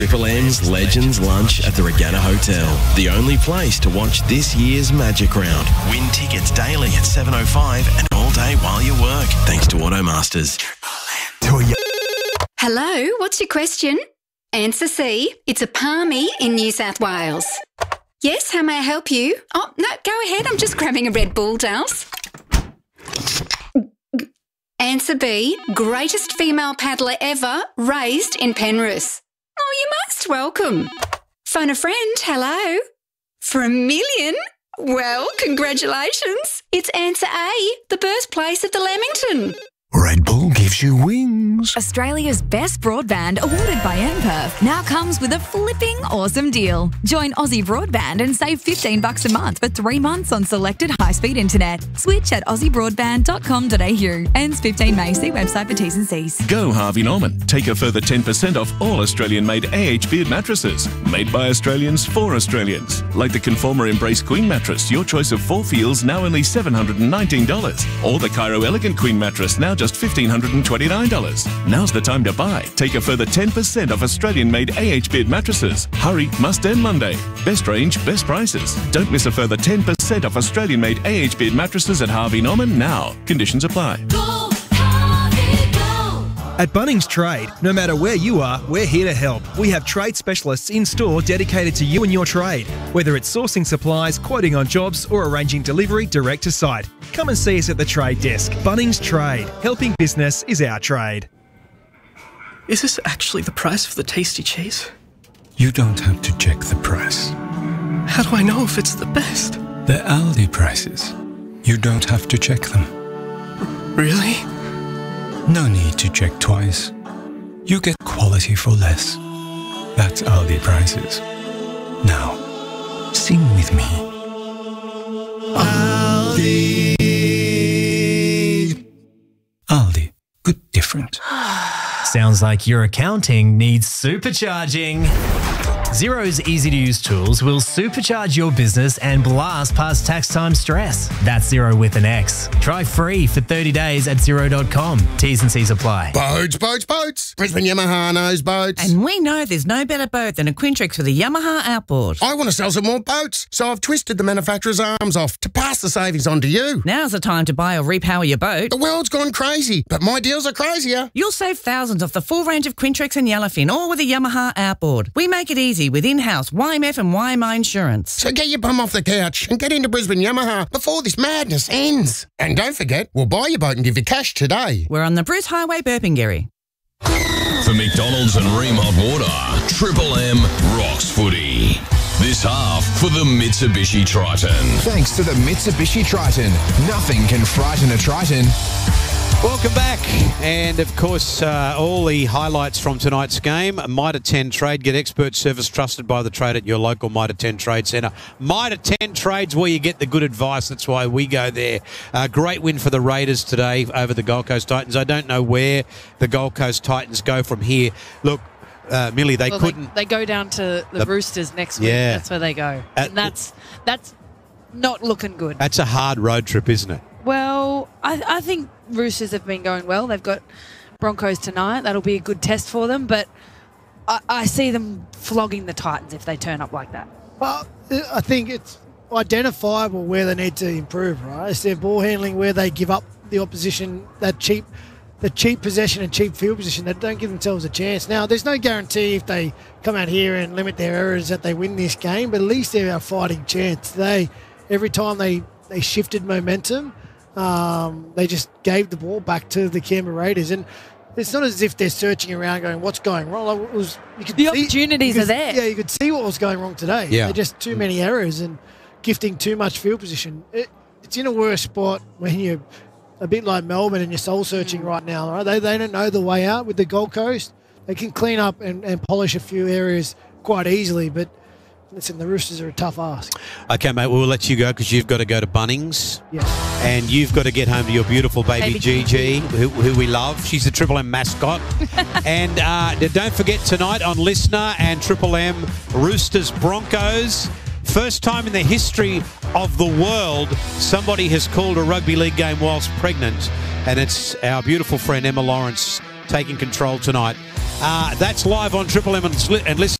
Triple M's Legends Lunch at the Regana Hotel. The only place to watch this year's Magic Round. Win tickets daily at 7:05 and all day while you work. Thanks to Automasters. Hello, what's your question? Answer C. It's a palmy in New South Wales. Yes, how may I help you? Oh, no, go ahead. I'm just grabbing a Red Bull, Dals. Answer B. Greatest female paddler ever raised in Penrith. Oh, you're most welcome. Phone a friend, hello. For $1 million? Well, congratulations. It's answer A, the birthplace of the Lamington. Red Bull gives you wings. Australia's best broadband, awarded by MPerf, now comes with a flipping awesome deal. Join Aussie Broadband and save $15 a month for 3 months on selected high-speed internet. Switch at aussiebroadband.com.au. Ends 15 May. See website for T's and C's. Go Harvey Norman. Take a further 10% off all Australian-made AH Beard mattresses. Made by Australians for Australians. Like the Conformer Embrace Queen mattress, your choice of 4 feels, now only $719. Or the Cairo Elegant Queen mattress, now just $1,529. Now's the time to buy. Take a further 10% off Australian-made AH Beard mattresses. Hurry, must end Monday. Best range, best prices. Don't miss a further 10% off Australian-made AH Beard mattresses at Harvey Norman now. Conditions apply. At Bunnings Trade, no matter where you are, we're here to help. We have trade specialists in store dedicated to you and your trade, whether it's sourcing supplies, quoting on jobs, or arranging delivery direct to site. Come and see us at the trade desk. Bunnings Trade. Helping business is our trade. Is this actually the price of the tasty cheese? You don't have to check the price. How do I know if it's the best? They're Aldi prices. You don't have to check them. Really? No need to check twice. You get quality for less. That's Aldi prices. Now, sing with me. Aldi. Aldi. Good different. Sounds like your accounting needs supercharging. Xero's easy-to-use tools will supercharge your business and blast past tax time stress. That's Xero with an X. Try free for 30 days at Xero.com. T's and C's apply. Boats, boats, boats. Brisbane Yamaha knows boats. And we know there's no better boat than a Quintrix with a Yamaha outboard. I want to sell some more boats, so I've twisted the manufacturer's arms off to pass the savings on to you. Now's the time to buy or repower your boat. The world's gone crazy, but my deals are crazier. You'll save thousands off the full range of Quintrix and Yellowfin, all with a Yamaha outboard. We make it easy with in-house YMF and YMI insurance. So get your bum off the couch and get into Brisbane Yamaha before this madness ends. And don't forget, we'll buy your boat and give you cash today. We're on the Bruce Highway, Burpengary. For McDonald's and Ream Hot Water, Triple M rocks footy. This half for the Mitsubishi Triton. Thanks to the Mitsubishi Triton. Nothing can frighten a Triton. Welcome back. And, of course, all the highlights from tonight's game. Mitre 10 Trade. Get expert service trusted by the trade at your local Mitre 10 Trade Centre. Mitre 10 Trade's where you get the good advice. That's why we go there. Great win for the Raiders today over the Gold Coast Titans. I don't know where the Gold Coast Titans go from here. Look, Millie, they couldn't... They go down to the Roosters next week. Yeah. That's where they go. And that's not looking good. That's a hard road trip, isn't it? Well, I think Roosters have been going well. They've got Broncos tonight. That'll be a good test for them. But I see them flogging the Titans if they turn up like that. Well, I think it's identifiable where they need to improve, right? It's their ball handling, where they give up the opposition the cheap possession and cheap field position. They don't give themselves a chance. Now, there's no guarantee if they come out here and limit their errors that they win this game, but at least they're a fighting chance. Every time they shifted momentum, they just gave the ball back to the Canberra Raiders. And it's not as if they're searching around going, what's going wrong? Opportunities are there. Yeah, you could see what was going wrong today. Yeah. They're just too many errors and gifting too much field position. It's in a worse spot when you're a bit like Melbourne and you're soul-searching right now. Right? They don't know the way out with the Gold Coast. They can clean up and polish a few areas quite easily, but listen, the Roosters are a tough ask. Okay, mate, we'll let you go because you've got to go to Bunnings. Yes. And you've got to get home to your beautiful baby Gigi, who we love. She's the Triple M mascot. And don't forget tonight on Listener and Triple M, Roosters Broncos. First time in the history of the world somebody has called a rugby league game whilst pregnant. And it's our beautiful friend Emma Lawrence taking control tonight. That's live on Triple M and listen.